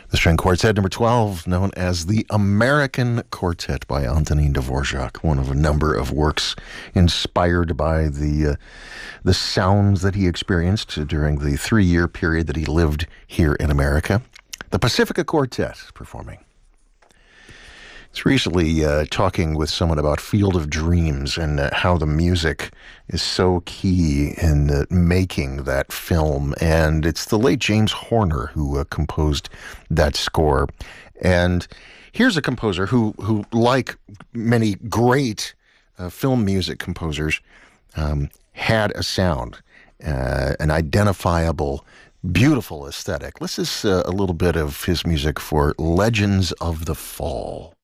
The string quartet number 12, known as the American Quartet by Antonin Dvorak, one of a number of works inspired by the sounds that he experienced during the 3-year period that he lived here in America. The Pacifica Quartet performing. I was recently talking with someone about Field of Dreams and how the music is so key in making that film. And it's the late James Horner who composed that score. And here's a composer who like many great film music composers, had a sound, an identifiable, beautiful aesthetic. This is a little bit of his music for Legends of the Fall.